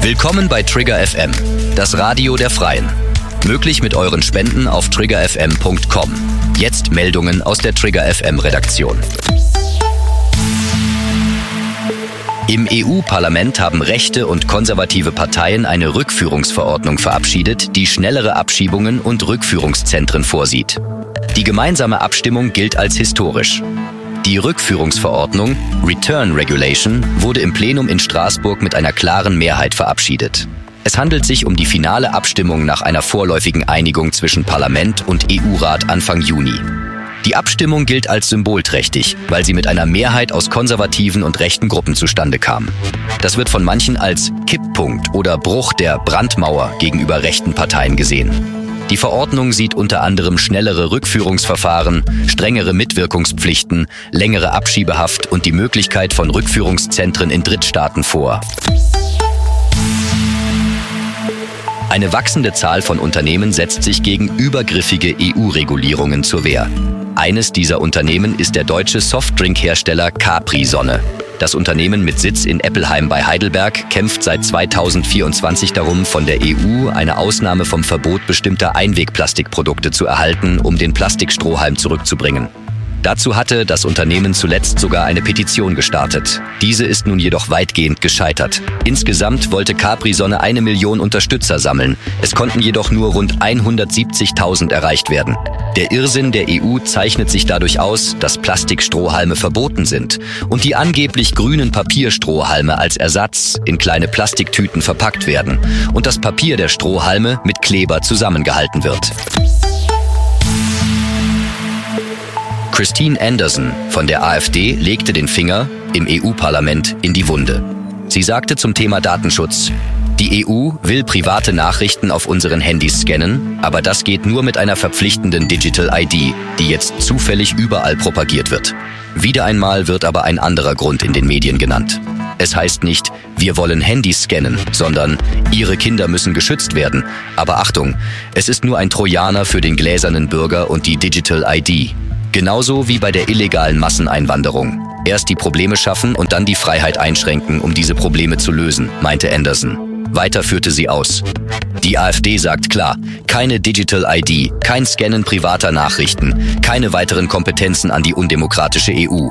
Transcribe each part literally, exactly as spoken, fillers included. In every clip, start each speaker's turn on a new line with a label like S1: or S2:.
S1: Willkommen bei Trigger F M, das Radio der Freien. Möglich mit euren Spenden auf trigger f m punkt com. Jetzt Meldungen aus der Trigger F M Redaktion. Im E U-Parlament haben rechte und konservative Parteien eine Rückführungsverordnung verabschiedet, die schnellere Abschiebungen und Rückführungszentren vorsieht. Die gemeinsame Abstimmung gilt als historisch. Die Rückführungsverordnung, Return Regulation, wurde im Plenum in Straßburg mit einer klaren Mehrheit verabschiedet. Es handelt sich um die finale Abstimmung nach einer vorläufigen Einigung zwischen Parlament und E U-Rat Anfang Juni. Die Abstimmung gilt als symbolträchtig, weil sie mit einer Mehrheit aus konservativen und rechten Gruppen zustande kam. Das wird von manchen als Kipppunkt oder Bruch der Brandmauer gegenüber rechten Parteien gesehen. Die Verordnung sieht unter anderem schnellere Rückführungsverfahren, strengere Mitwirkungspflichten, längere Abschiebehaft und die Möglichkeit von Rückführungszentren in Drittstaaten vor. Eine wachsende Zahl von Unternehmen setzt sich gegen übergriffige E U-Regulierungen zur Wehr. Eines dieser Unternehmen ist der deutsche Softdrinkhersteller Capri-Sonne. Das Unternehmen mit Sitz in Eppelheim bei Heidelberg kämpft seit zweitausendvierundzwanzig darum, von der E U eine Ausnahme vom Verbot bestimmter Einwegplastikprodukte zu erhalten, um den Plastikstrohhalm zurückzubringen. Dazu hatte das Unternehmen zuletzt sogar eine Petition gestartet. Diese ist nun jedoch weitgehend gescheitert. Insgesamt wollte Capri-Sonne eine Million Unterstützer sammeln. Es konnten jedoch nur rund hundertsiebzigtausend erreicht werden. Der Irrsinn der E U zeichnet sich dadurch aus, dass Plastikstrohhalme verboten sind und die angeblich grünen Papierstrohhalme als Ersatz in kleine Plastiktüten verpackt werden und das Papier der Strohhalme mit Kleber zusammengehalten wird. Christine Anderson von der AfD legte den Finger im E U-Parlament in die Wunde. Sie sagte zum Thema Datenschutz: Die E U will private Nachrichten auf unseren Handys scannen, aber das geht nur mit einer verpflichtenden Digital I D, die jetzt zufällig überall propagiert wird. Wieder einmal wird aber ein anderer Grund in den Medien genannt. Es heißt nicht, wir wollen Handys scannen, sondern Ihre Kinder müssen geschützt werden. Aber Achtung, es ist nur ein Trojaner für den gläsernen Bürger und die Digital I D. Genauso wie bei der illegalen Masseneinwanderung. Erst die Probleme schaffen und dann die Freiheit einschränken, um diese Probleme zu lösen, meinte Anderson. Weiter führte sie aus: Die AfD sagt klar, keine Digital I D, kein Scannen privater Nachrichten, keine weiteren Kompetenzen an die undemokratische E U.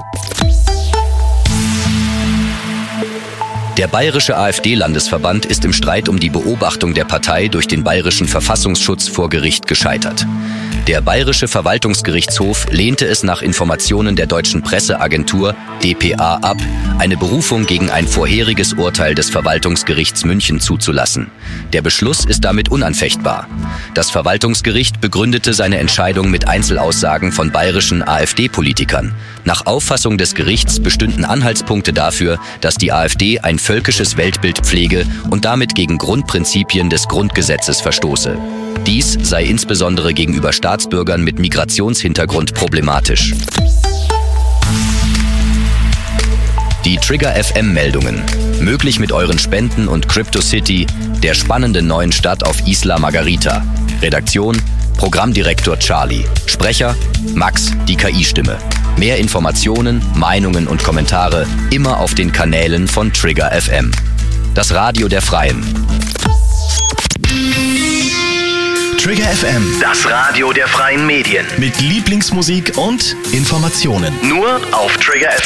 S1: Der Bayerische AfD-Landesverband ist im Streit um die Beobachtung der Partei durch den Bayerischen Verfassungsschutz vor Gericht gescheitert. Der Bayerische Verwaltungsgerichtshof lehnte es nach Informationen der deutschen Presseagentur D P A ab, eine Berufung gegen ein vorheriges Urteil des Verwaltungsgerichts München zuzulassen. Der Beschluss ist damit unanfechtbar. Das Verwaltungsgericht begründete seine Entscheidung mit Einzelaussagen von bayerischen AfD-Politikern. Nach Auffassung des Gerichts bestünden Anhaltspunkte dafür, dass die AfD ein völkisches Weltbild pflege und damit gegen Grundprinzipien des Grundgesetzes verstoße. Dies sei insbesondere gegenüber Staatsbürgern mit Migrationshintergrund problematisch. Die Trigger F M-Meldungen. Möglich mit euren Spenden und CryptoCity, der spannenden neuen Stadt auf Isla Margarita. Redaktion: Programmdirektor Charlie. Sprecher: Max, die K I-Stimme. Mehr Informationen, Meinungen und Kommentare immer auf den Kanälen von Trigger F M. Das Radio der Freien.
S2: Trigger F M,
S3: das Radio der freien Medien.
S2: Mit Lieblingsmusik und Informationen.
S3: Nur auf Trigger F M.